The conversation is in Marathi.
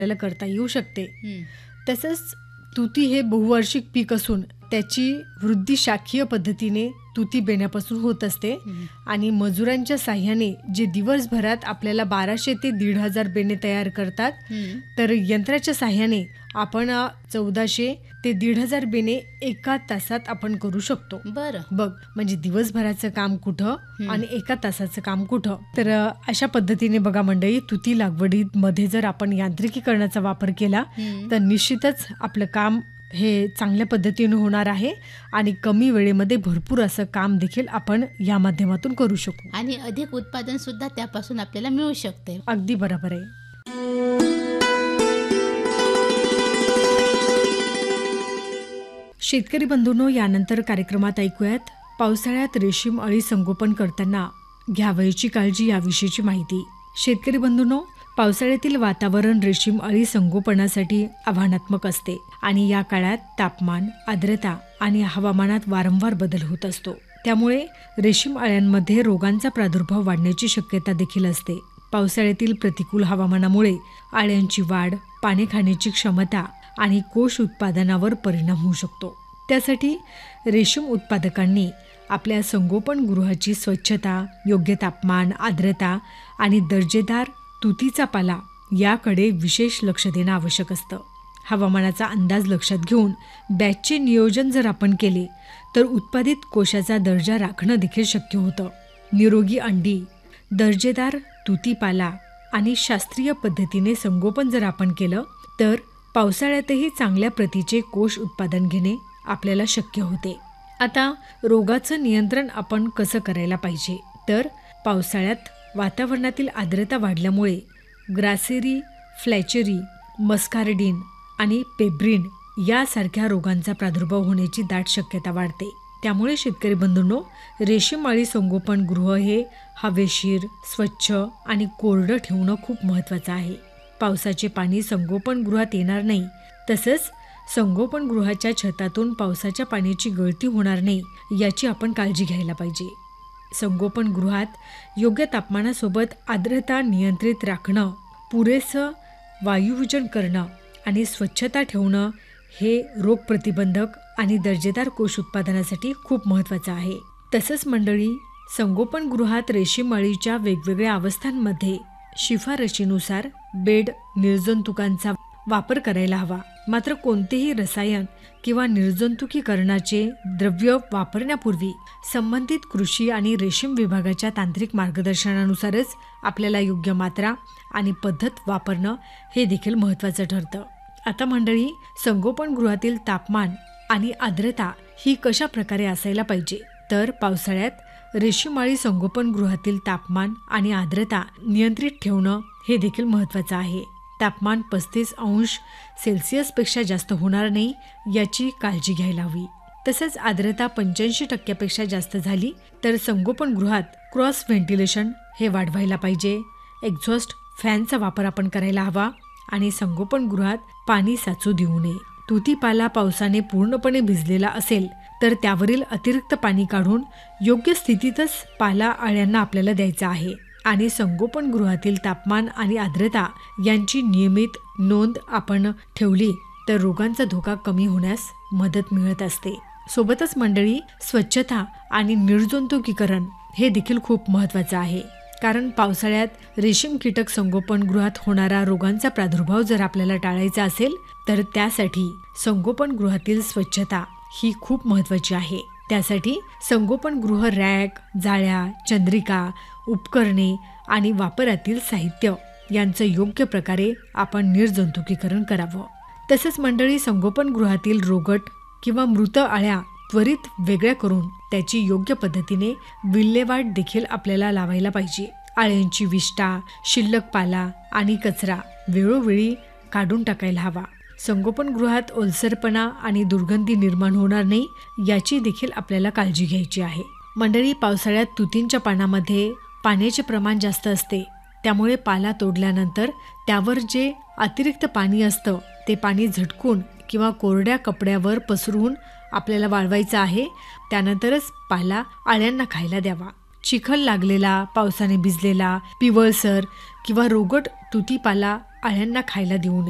आपल्याला करता येऊ शकते. हं. तसंच तुती हे बहुवार्षिक पीक असून त्याची वृद्धी शाखीय पद्धतीने तुती बेण्यापासून होत असते आणि मजुरांच्या साह्याने जे दिवसभरात आपल्याला 1200 ते 1500 बेणे तयार करतात, तर यंत्राच्या साह्याने आपण 1400 ते 1500 बेणे एका तासात आपण करू शकतो. बरं. बघ, म्हणजे दिवसभराचं काम कुठं आणि एका तासाचं काम कुठं. तर अशा पद्धतीने बघा मंडळी, तुती लागवडीमध्ये जर आपण यांत्रिकीकरणाचा वापर केला तर निश्चितच आपलं काम हे चांगल्या पद्धतीने होणार आहे आणि कमी वेळेमध्ये भरपूर असं काम देखील आपण या माध्यमातून करू शकू आणि अधिक उत्पादन सुद्धा त्यापासून आपल्याला मिळू शकते. अगदी बरोबर आहे. शेतकरी बंधूंनो, यानंतर कार्यक्रमात ऐकूयात पावसाळ्यात रेशीम अळी संगोपन करताना घ्यावयाची काळजी याविषयीची माहिती. शेतकरी बंधूंनो, पावसाळ्यातील वातावरण रेशीम अळी संगोपनासाठी आव्हानात्मक असते आणि या काळात तापमान, आर्द्रता आणि हवामानात वारंवार बदल होत असतो. त्यामुळे रेशीम अळ्यांमध्ये रोगांचा प्रादुर्भाव वाढण्याची शक्यता देखील असते. पावसाळ्यातील प्रतिकूल हवामानामुळे अळ्यांची वाढ, पाने खाण्याची क्षमता आणि कोश उत्पादनावर परिणाम होऊ शकतो. त्यासाठी रेशीम उत्पादकांनी आपल्या संगोपन गृहाची स्वच्छता, योग्य तापमान, आर्द्रता आणि दर्जेदार तुतीचा पाला याकडे विशेष लक्ष देणं आवश्यक असतं. हवामानाचा अंदाज लक्षात घेऊन बॅचचे नियोजन जर आपण केले तर उत्पादित कोशाचा दर्जा राखणं देखील शक्य होतं. निरोगी अंडी, दर्जेदार तुतीपाला आणि शास्त्रीय पद्धतीने संगोपन जर आपण केलं तर पावसाळ्यातही चांगल्या प्रतीचे कोश उत्पादन घेणे आपल्याला शक्य होते. आता रोगाचं नियंत्रण आपण कसं करायला पाहिजे, तर पावसाळ्यात वातावरणातील आर्द्रता वाढल्यामुळे ग्रासेरी, फ्लॅचेरी, मस्कार्डिन आणि पेब्रिन यासारख्या रोगांचा प्रादुर्भाव होण्याची दाट शक्यता वाढते. त्यामुळे शेतकरी बंधूंनो, रेशीम अळी संगोपन गृह हे हवेशीर, स्वच्छ आणि कोरडं ठेवणं खूप महत्त्वाचं आहे. पावसाचे पाणी संगोपन गृहात येणार नाही, तसंच संगोपन गृहाच्या छतातून पावसाच्या पाण्याची गळती होणार नाही याची आपण काळजी घ्यायला पाहिजे. संगोपन गृहात योग्य तापमानासोबत आर्द्रता नियंत्रित राखणं, पुरेसं वायुविजन करणं आणि स्वच्छता ठेवणं हे रोगप्रतिबंधक आणि दर्जेदार कोश उत्पादनासाठी खूप महत्त्वाचं आहे. तसंच मंडळी, संगोपन गृहात रेशीम अळीच्या वेगवेगळ्या अवस्थांमध्ये शिफारशीनुसार बेड निर्जंतुकांचा वापर करायला हवा. मात्र कोणतेही रसायन किंवा निर्जंतुकीकरणाचे द्रव्य वापरण्यापूर्वी संबंधित कृषी आणि रेशीम विभागाच्या तांत्रिक मार्गदर्शनानुसारच आपल्याला योग्य मात्रा आणि पद्धत वापरणं हे देखील महत्त्वाचं ठरतं. आता मंडळी, संगोपन गृहातील तापमान आणि आर्द्रता ही कशा प्रकारे असायला पाहिजे, तर पावसाळ्यात रेशीम अळी संगोपन गृहातील तापमान आणि आर्द्रता नियंत्रित ठेवणं हे देखील महत्त्वाचं आहे. तापमान 35 अंश सेल्सिअसपेक्षा जास्त होणार नाही याची काळजी घ्यायला हवी. तसंच आर्द्रता 85% जास्त झाली तर संगोपन गृहात क्रॉस व्हेंटिलेशन हे वाढवायला पाहिजे. एक्झॉस्ट फॅनचा वापर आपण करायला हवा आणि संगोपन गृहात पाणी साचू देऊ नये. तुतीपाला पावसाने पूर्णपणे भिजलेला असेल तर त्यावरील अतिरिक्त पाणी काढून योग्य स्थितीतच पाला अळ्यांना आपल्याला द्यायचा आहे आणि संगोपन गृहातील तापमान आणि आर्द्रता यांची नियमित नोंद आपण ठेवली तर रोगांचा धोका कमी होण्यास मदत मिळत असते. सोबतच मंडळी, स्वच्छता आणि निर्जंतुकीकरण हे देखील खूप महत्त्वाचं आहे. कारण पावसाळ्यात रेशीम कीटक संगोपन गृहात होणारा रोगांचा प्रादुर्भाव जर आपल्याला टाळायचा असेल तर त्यासाठी संगोपन गृहातील स्वच्छता ही खूप महत्त्वाची आहे. त्यासाठी संगोपन गृह रॅक, जाळ्या, चंद्रिका, उपकरणे आणि वापरातील साहित्य यांचं योग्य प्रकारे आपण निर्जंतुकीकरण करावं. तसंच मंडळी, संगोपन गृहातील रोगट किंवा मृत अळ्या त्वरित वेगळ्या करून त्याची योग्य पद्धतीने विल्हेवाट देखील आपल्याला लावायला पाहिजे. अळ्यांची विष्ठा, शिल्लक पाला आणि कचरा वेळोवेळी काढून टाकायला हवा. संगोपन गृहात ओलसरपणा आणि दुर्गंधी निर्माण होणार नाही याची देखील आपल्याला काळजी घ्यायची आहे. मंडळी, पावसाळ्यात तुतींच्या पानामध्ये पाण्याचे प्रमाण जास्त असते. त्यामुळे पाला तोडल्यानंतर त्यावर जे अतिरिक्त पाणी असतं ते पाणी झटकून किंवा कोरड्या कपड्यावर पसरून आपल्याला वाळवायचं आहे. त्यानंतरच पाला अळ्यांना खायला द्यावा. चिखल लागलेला, पावसाने भिजलेला, पिवळसर किंवा रोगट तुतीपाला अळ्यांना खायला देऊ नये.